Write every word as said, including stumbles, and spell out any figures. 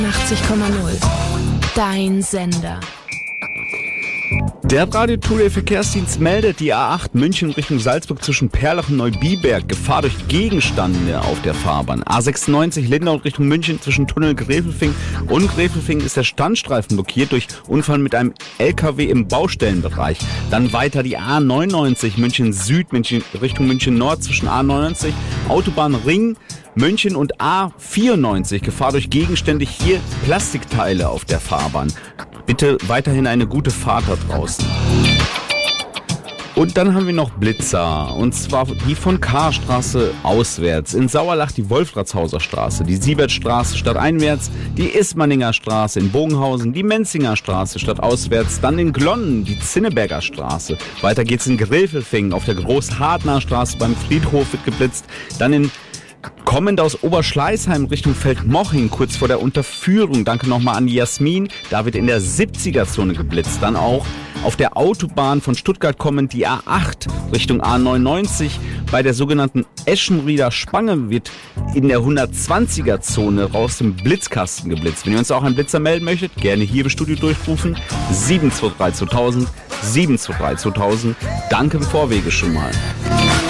achtzig Komma null. Dein Sender. Der Radio-Tour-Verkehrsdienst meldet die A acht München Richtung Salzburg zwischen Perlach und Neubiberg. Gefahr durch Gegenstände auf der Fahrbahn. A sechsundneunzig Lindau Richtung München zwischen Tunnel Gräfelfing und Gräfelfing ist der Standstreifen blockiert durch Unfall mit einem L K W im Baustellenbereich. Dann weiter die A neunundneunzig München Süd München Richtung München Nord zwischen A neunundneunzig Autobahnring München und A vierundneunzig. Gefahr durch Gegenstände, hier Plastikteile auf der Fahrbahn. Bitte weiterhin eine gute Fahrt da draußen. Und dann haben wir noch Blitzer, und zwar die von Karstraße auswärts. In Sauerlach die Wolfratshauser Straße, die Siebertstraße stadteinwärts, die Ismaninger Straße in Bogenhausen, die Menzinger Straße stadtauswärts, dann in Glonnen die Zinneberger Straße. Weiter geht's in Gräfelfing, auf der Großhartner Straße beim Friedhof wird geblitzt, dann in kommend aus Oberschleißheim Richtung Feldmoching, kurz vor der Unterführung. Danke nochmal an Jasmin. Da wird in der siebziger-Zone geblitzt. Dann auch auf der Autobahn von Stuttgart kommend die A acht Richtung A neunundneunzig. Bei der sogenannten Eschenrieder Spange wird in der hundertzwanziger-Zone raus dem Blitzkasten geblitzt. Wenn ihr uns auch einen Blitzer melden möchtet, gerne hier im Studio durchrufen. sieben zwei drei zweitausend, sieben zwei drei zweitausend. Danke im Vorwege schon mal.